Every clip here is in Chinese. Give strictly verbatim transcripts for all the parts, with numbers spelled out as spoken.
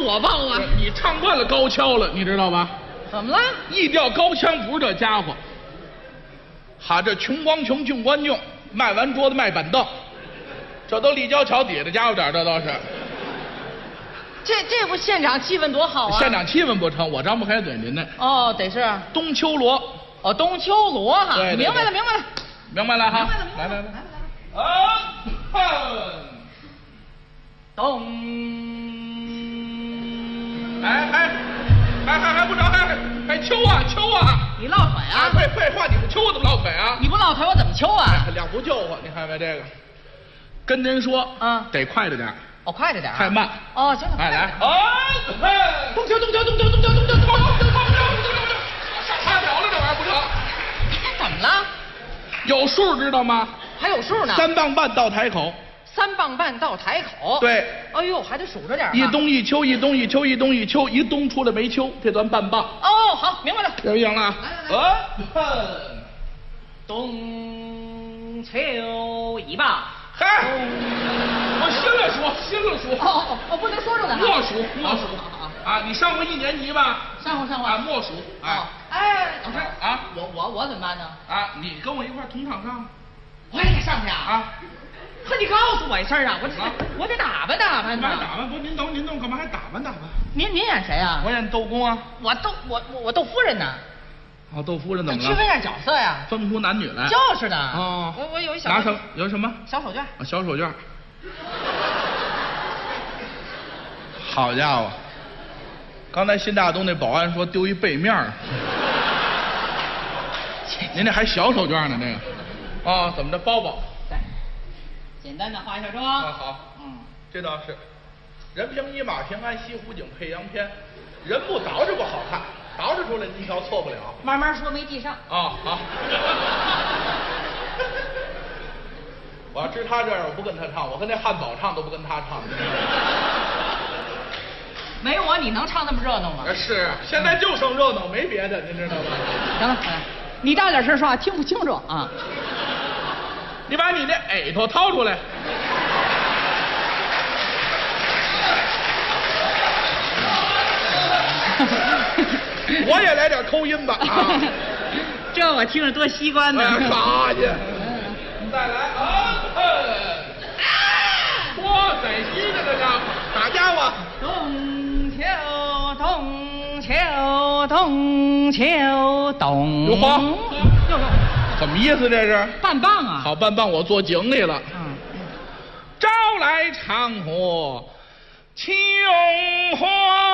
火爆啊！ 你唱惯了高跷了，你知道吧？ 怎么了？ 一调高腔不是这家伙。哈，这穷光穷，穷光穷，卖完桌子卖板凳，这都立交桥底下的家伙点，这都是。 这这不现场气氛多好啊！ 现场气氛不成，我张不开嘴，您那。 哦，得是冬秋罗。 哦，冬秋罗哈。 对， 明白了，明白了， 明白了哈。 明白了， 来来来来来。啊，哼。 冬。 哎哎，还还还不着，还还秋啊秋啊！ 你落腿啊？ 废废话，你不秋我怎么落腿啊？ 你不落腿我怎么秋啊？ 两不救活，你看没这个？跟您说， 啊， 得快着点。 哦，快着点。 太慢。 哦，行了。 哎来，啊，动球动球动球动球动球动球动球动球！上八秒了，这玩意儿不成。 怎么了？ 有数知道吗？ 还有数呢。 三磅半到台口。 三磅半到台口。 对。 哎呦，还得数着点。 一冬一秋，一冬一秋，一冬一秋，一冬出来没秋，这算半磅。 哦，好，明白了。 有赢了。 来来来。啊，冬秋一磅。 嗨，我心了数，心了数。 哦哦哦，不能说着呢。 默数，默数。啊，你上过一年级吧？ 上过上过。 啊，默数。哎哎，老师啊， 我我我怎么办呢？ 啊，你跟我一块同场上。 我也得上去啊！ 啊， 可你告诉我一声啊！我这我得打扮打扮呢。 干嘛打扮？不是您等您等，干嘛还打扮打扮？ 您您演谁啊？ 我演窦公啊。 我窦我我我窦夫人呢？ 哦，窦夫人怎么了？ 区分下角色呀。 分不出男女来。 就是的。 哦。 我我有一小。 拿什么？有什么？ 小手绢。 啊，小手绢。好家伙！刚才新大东那保安说丢一背面儿。您这还小手绢呢，这个。啊，怎么着？包包。 对。简单的化一下妆。 啊好。 嗯， 这倒是。人平一马平安，西湖景配洋片。人不捯饬不好看，捯饬出来您瞧错不了。 慢慢说，没记上。 啊好。我要知他这样，我不跟他唱，我跟那汉堡唱都不跟他唱。 没我你能唱那么热闹吗？ 是，现在就剩热闹，没别的，您知道吗？ 行了，你大点声说话，听不清楚啊。 你把你那耳朵掏出来。我也来点口音吧啊！ 这我听着多习惯呢。 啥去？再来啊！哇塞，新的这家伙，哪家伙？ 冬秋冬秋冬秋冬。 有花。 有有。 什么意思这是？ 半磅啊！ 好，半磅我做井里了。 嗯。 朝来长河秋花。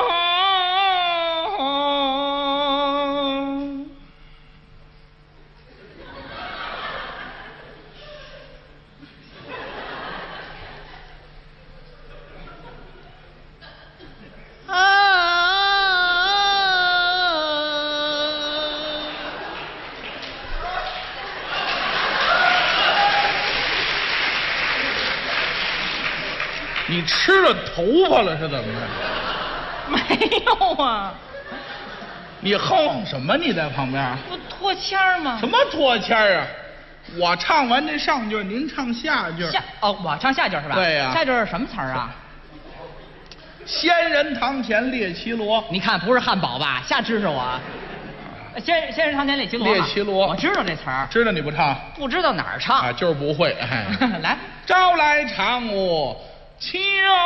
你吃了头发了是怎么着？ 没有啊。 你哼哼什么？你在旁边？ 不脱签儿吗？ 什么脱签儿啊？我唱完这上句，您唱下句。 下哦，我唱下句是吧？ 对呀。 下句是什么词儿啊？ 仙人堂前列绮罗。 你看不是汉堡吧？瞎支持我。仙仙人堂前列绮罗。 列绮罗， 我知道这词儿。 知道你不唱？ 不知道哪儿唱啊，就是不会。哎， 来， 朝来长我秋